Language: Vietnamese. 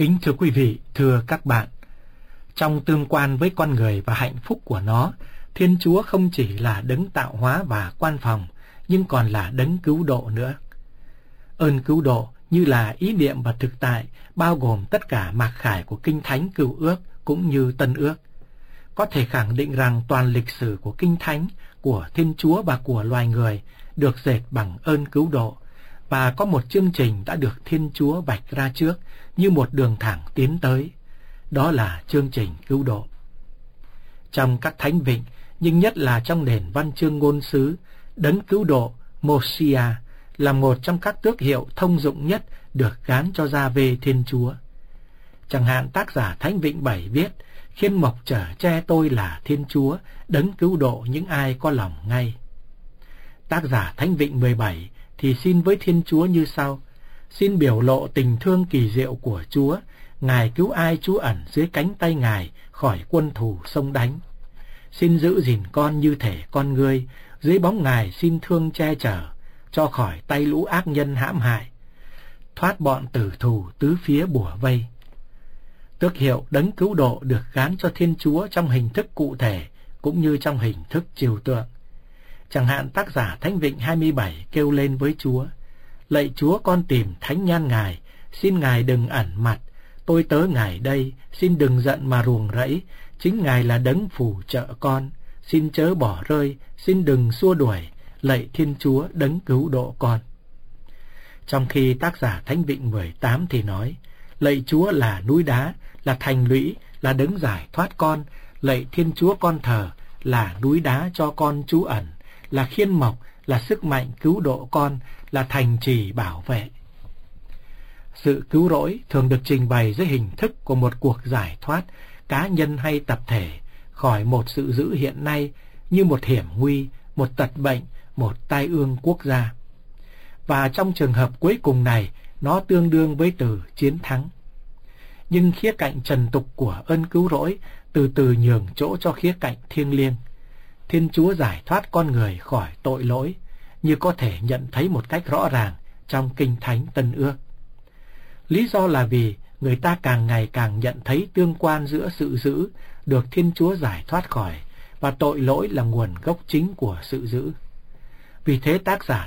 Kính thưa quý vị, thưa các bạn, trong tương quan với con người và hạnh phúc của nó, Thiên Chúa không chỉ là đấng tạo hóa và quan phòng, nhưng còn là đấng cứu độ nữa. Ơn cứu độ như là ý niệm và thực tại, bao gồm tất cả mạc khải của Kinh Thánh Cựu Ước cũng như Tân Ước. Có thể khẳng định rằng toàn lịch sử của Kinh Thánh, của Thiên Chúa và của loài người được dệt bằng ơn cứu độ, và có một chương trình đã được Thiên Chúa vạch ra trước như một đường thẳng tiến tới. Đó là chương trình cứu độ. Trong các thánh vịnh, nhưng nhất là trong nền văn chương ngôn sứ, đấng cứu độ, Mosiah, là một trong các tước hiệu thông dụng nhất được gán cho Gia-vê Thiên Chúa. Chẳng hạn tác giả Thánh Vịnh 7 viết, khiên mộc chở che tôi là Thiên Chúa, đấng cứu độ những ai có lòng ngay. Tác giả Thánh Vịnh 17 thì xin với Thiên Chúa như sau: xin biểu lộ tình thương kỳ diệu của Chúa, Ngài cứu ai trú ẩn dưới cánh tay Ngài khỏi quân thù xông đánh. Xin giữ gìn con như thể con ngươi, dưới bóng Ngài xin thương che chở, cho khỏi tay lũ ác nhân hãm hại, thoát bọn tử thù tứ phía bủa vây. Tước hiệu đấng cứu độ được gán cho Thiên Chúa trong hình thức cụ thể cũng như trong hình thức trừu tượng. Chẳng hạn tác giả Thánh Vịnh 27 kêu lên với Chúa: lạy Chúa, con tìm thánh nhan Ngài, xin Ngài đừng ẩn mặt, tôi tớ Ngài đây, xin đừng giận mà ruồng rẫy, chính Ngài là đấng phù trợ con, xin chớ bỏ rơi, xin đừng xua đuổi, lạy Thiên Chúa đấng cứu độ con. Trong khi tác giả Thánh Vịnh 18 thì nói: lạy Chúa là núi đá, là thành lũy, là đấng giải thoát con, lạy Thiên Chúa con thờ, là núi đá cho con trú ẩn, là khiên mộc, là sức mạnh cứu độ con, là thành trì bảo vệ. Sự cứu rỗi thường được trình bày dưới hình thức của một cuộc giải thoát cá nhân hay tập thể khỏi một sự dữ hiện nay, như một hiểm nguy, một tật bệnh, một tai ương quốc gia. Và trong trường hợp cuối cùng này, nó tương đương với từ chiến thắng. Nhưng khía cạnh trần tục của ơn cứu rỗi từ từ nhường chỗ cho khía cạnh thiêng liêng. Thiên Chúa giải thoát con người khỏi tội lỗi, như có thể nhận thấy một cách rõ ràng trong Kinh Thánh Tân Ước. Lý do là vì người ta càng ngày càng nhận thấy tương quan giữa sự dữ được Thiên Chúa giải thoát khỏi và tội lỗi là nguồn gốc chính của sự dữ. Vì thế tác giả